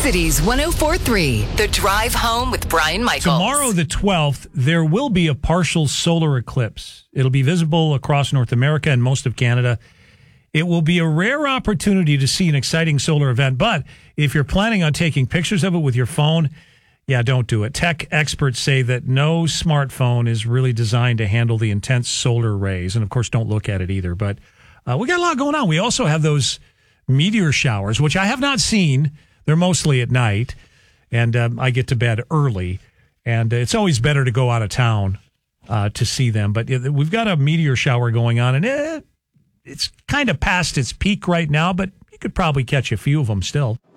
Cities 104.3, The Drive Home with Brian Michaels. Tomorrow, the 12th, there will be a partial solar eclipse. It'll be visible across North America and most of Canada. It will be a rare opportunity to see an exciting solar event, but if you're planning on taking pictures of it with your phone, don't do it. Tech experts say that no smartphone is really designed to handle the intense solar rays, and of course, don't look at it either. But we got a lot going on. We also have those meteor showers, which I have not seen. They're mostly at night, and I get to bed early, and it's always better to go out of town to see them. But we've got a meteor shower going on, and it's kind of past its peak right now, but you could probably catch a few of them still.